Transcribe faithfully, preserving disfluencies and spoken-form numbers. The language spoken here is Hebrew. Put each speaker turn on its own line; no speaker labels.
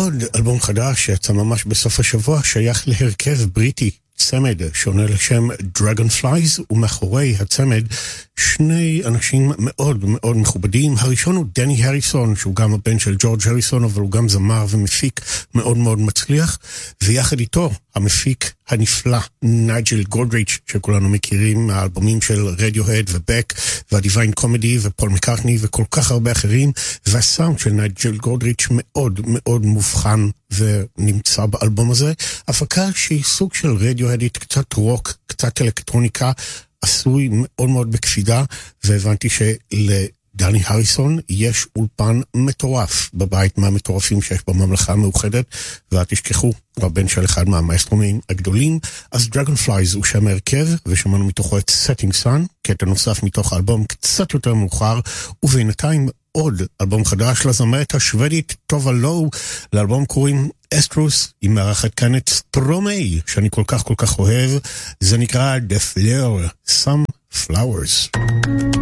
עוד אלבום חדש שיצא ממש בסוף השבוע, שייך להרכב בריטי, צמד שעונה לשם Dragonflies, ומאחורי הצמד שני אנשים מאוד מאוד מכובדים. הראשון הוא דני הריסון, שהוא גם הבן של ג'ורג' הריסון, אבל הוא גם זמר ומפיק מאוד מאוד מצליח, ויחד איתו המפיק הנפלא נייג'ל גולדריץ', שכולנו מכירים מהאלבומים של רדיוהד ובק והדיוויין קומדי ופול מקארטני וכל כך הרבה אחרים, והסאונד של נייג'ל גולדריץ' מאוד מאוד מובחן ונמצא באלבום הזה. הפקה שהיא סוג של רדיוהדית, קצת רוק, קצת אלקטרוניקה, עשוי מאוד מאוד בקפידה, והבנתי שלדני הריסון יש אולפן מטורף בבית מהמטורפים שיש בממלכה המאוחדת, ואל תשכחו, הוא הבן של אחד מהמאסטרומים הגדולים. אז Dragonflies הוא שם הרכב, ושמענו מתוכו את Setting Sun, קטע נוסף מתוך האלבום קצת יותר מאוחר, ובינתיים עוד אלבום חדש לזמרת השוודית טובה לואו. לאלבום קוראים אסטרוס, היא מארחת כאן את סטרומי, שאני כל כך כל כך אוהב. זה נקרא The Fleur, Some Flowers.